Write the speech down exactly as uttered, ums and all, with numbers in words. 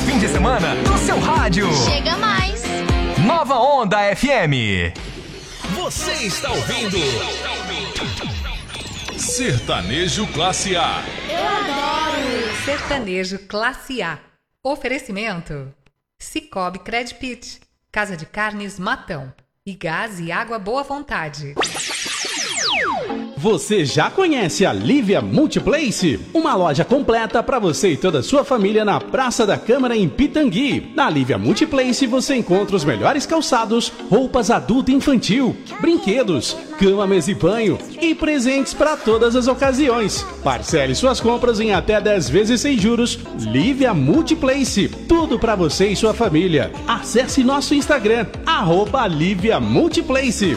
fim de semana no seu rádio. Chega mais. Nova Onda F M. Você está ouvindo Sertanejo Classe A. Eu adoro. Sertanejo Classe A. Oferecimento: Cicobi Credpit, Casa de Carnes Matão e Gás e Água Boa Vontade. Você já conhece a Lívia Multiplace? Uma loja completa para você e toda a sua família na Praça da Câmara em Pitangui. Na Lívia Multiplace você encontra os melhores calçados, roupas adulto e infantil, brinquedos, cama, mesa e banho e presentes para todas as ocasiões. Parcele suas compras em até dez vezes sem juros. Lívia Multiplace, tudo para você e sua família. Acesse nosso Instagram, arroba Lívia Multiplace.